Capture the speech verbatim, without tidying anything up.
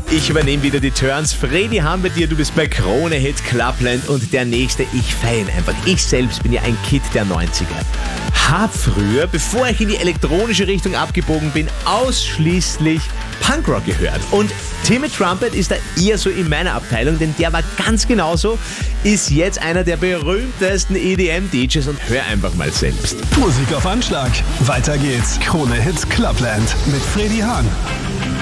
Ich übernehme wieder die Turns. Freddy Hahn bei dir, du bist bei Krone Hit Clubland und der nächste, ich feiere ihn einfach. Ich selbst bin ja ein Kid der neunziger. Hab früher, bevor ich in die elektronische Richtung abgebogen bin, ausschließlich Punkrock gehört. Und Timmy Trumpet ist da eher so in meiner Abteilung, denn der war ganz genauso, ist jetzt einer der berühmtesten E D M-D Js und hör einfach mal selbst. Musik auf Anschlag. Weiter geht's. Krone Hit Clubland mit Freddy Hahn.